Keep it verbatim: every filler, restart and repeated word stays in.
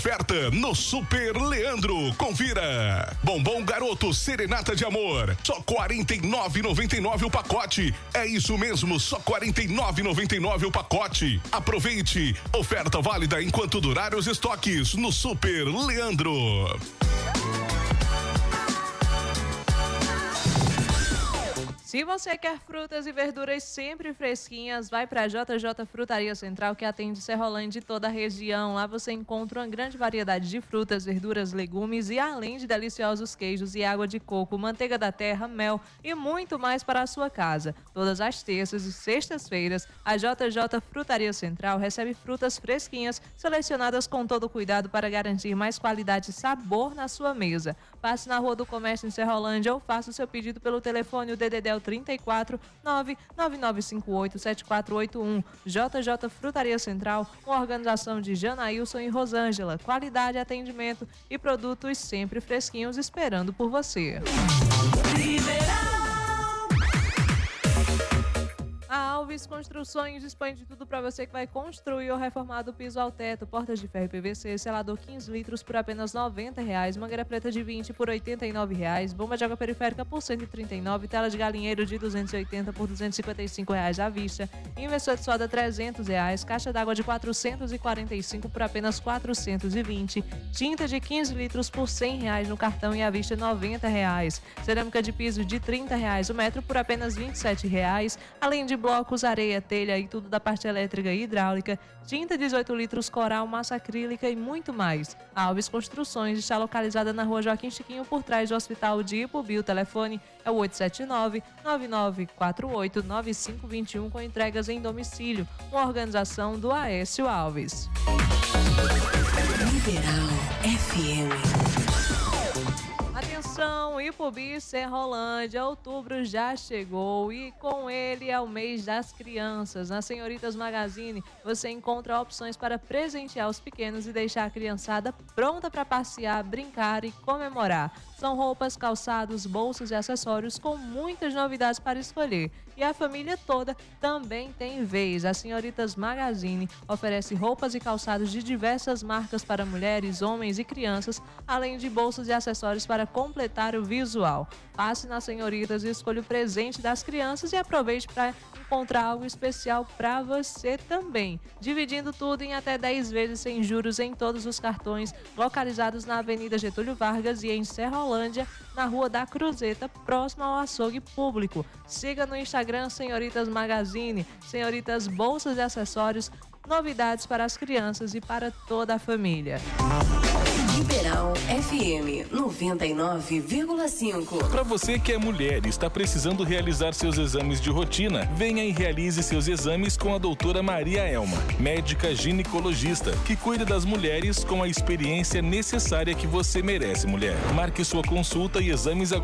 Oferta no Super Leandro. Confira. Bombom Garoto Serenata de Amor. Só quarenta e nove reais e noventa e nove centavos o pacote. É isso mesmo, só quarenta e nove reais e noventa e nove centavos o pacote. Aproveite. Oferta válida enquanto durar os estoques no Super Leandro. Se você quer frutas e verduras sempre fresquinhas, vai para a J J Frutaria Central, que atende Serrolândia e toda a região. Lá você encontra uma grande variedade de frutas, verduras, legumes e além de deliciosos queijos e água de coco, manteiga da terra, mel e muito mais para a sua casa. Todas as terças e sextas-feiras, a J J Frutaria Central recebe frutas fresquinhas, selecionadas com todo cuidado para garantir mais qualidade e sabor na sua mesa. Passe na Rua do Comércio em Serrolândia ou faça o seu pedido pelo telefone, o D D D trinta e quatro, nove nove nove cinco oito, sete quatro oito um. J J Frutaria Central, uma organização de Janailson e Rosângela. Qualidade, atendimento e produtos sempre fresquinhos esperando por você. A Alves Construções dispõe de tudo para você que vai construir ou reformar do piso ao teto, portas de ferro e P V C, selador quinze litros por apenas noventa reais, mangueira preta de vinte por oitenta e nove reais, bomba de água periférica por cento e trinta e nove, tela de galinheiro de duzentos e oitenta por duzentos e cinquenta e cinco reais à vista, inversor de solda trezentos reais, caixa d'água de quatrocentos e quarenta e cinco por apenas quatrocentos e vinte, tinta de quinze litros por cem reais no cartão e à vista noventa reais, cerâmica de piso de trinta reais o metro por apenas vinte e sete reais, além de blocos, areia, telha e tudo da parte elétrica e hidráulica, tinta dezoito litros, coral, massa acrílica e muito mais. A Alves Construções está localizada na Rua Joaquim Chiquinho, por trás do Hospital de Ipubi. O telefone é o oito sete nove, nove nove quatro oito, nove cinco dois um, com entregas em domicílio. Uma organização do Aécio Alves. Liberal F M. Atenção, Ipubi, Serrolândia, outubro já chegou e com ele é o mês das crianças. Na Senhoritas Magazine você encontra opções para presentear os pequenos e deixar a criançada pronta para passear, brincar e comemorar. São roupas, calçados, bolsas e acessórios com muitas novidades para escolher. E a família toda também tem vez. A Senhoritas Magazine oferece roupas e calçados de diversas marcas para mulheres, homens e crianças, além de bolsas e acessórios para completar o visual. Passe na Senhoritas e escolha o presente das crianças e aproveite para encontrar algo especial para você também. Dividindo tudo em até dez vezes sem juros em todos os cartões, localizados na Avenida Getúlio Vargas e em Serrolândia, na Rua da Cruzeta, próximo ao açougue público. Siga no Instagram Senhoritas Magazine, Senhoritas Bolsas e Acessórios, novidades para as crianças e para toda a família. Liberal F M noventa e nove vírgula cinco. Para você que é mulher e está precisando realizar seus exames de rotina, venha e realize seus exames com a doutora Maria Elma, médica ginecologista, que cuida das mulheres com a experiência necessária que você merece, mulher. Marque sua consulta e exames agora.